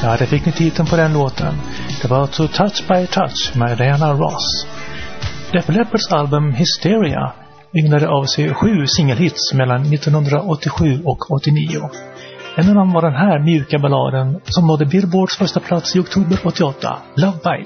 Ja, det fick ni titeln på den låten. Det var To Touch by Touch med Diana Ross. Def Leppards album Hysteria ygnade av sig 7 singelhits mellan 1987 och 89. En av dem var den här mjuka balladen som nådde Billboards första plats i oktober 88, Love Bite.